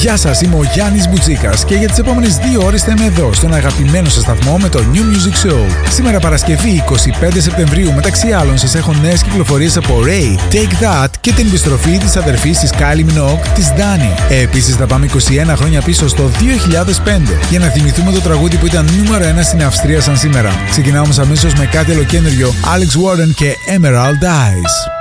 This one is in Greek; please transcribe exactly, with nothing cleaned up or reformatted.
Γεια σας, είμαι ο Γιάννης Μπουτσίκας και για τις επόμενες δύο ώρες θα είμαι εδώ στον αγαπημένο σας σταθμό με το New Music Show. Σήμερα Παρασκευή εικοστή πέμπτη Σεπτεμβρίου, μεταξύ άλλων σας έχω νέες κυκλοφορίες από Ray, Take That και την επιστροφή της αδερφής της Kylie Minogue, της Dani. Επίσης θα πάμε είκοσι ένα χρόνια πίσω στο δύο χιλιάδες πέντε για να θυμηθούμε το τραγούδι που ήταν νούμερο ένα στην Αυστρία σαν σήμερα. Ξεκινάμε όμως αμέσως με κάτι ολοκένουργιο, Alex Warren και Emerald Eyes.